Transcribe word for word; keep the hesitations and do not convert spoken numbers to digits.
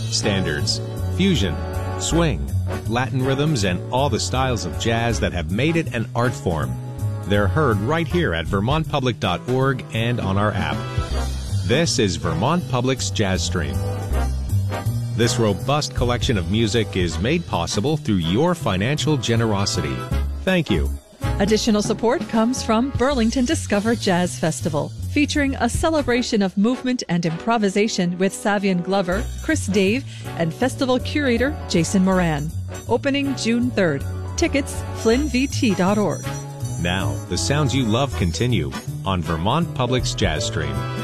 standards, fusion, swing, Latin rhythms, and all the styles of jazz that have made it an art form. They're heard right here at vermont public dot org and on our app. This is Vermont Public's Jazz Stream. This robust collection of music is made possible through your financial generosity. Thank you. Additional support comes from Burlington Discover Jazz Festival, featuring a celebration of movement and improvisation with Savion Glover, Chris Dave, and festival curator Jason Moran. Opening June third. Tickets, flynn v t dot org. Now, the sounds you love continue on Vermont Public's Jazz Stream.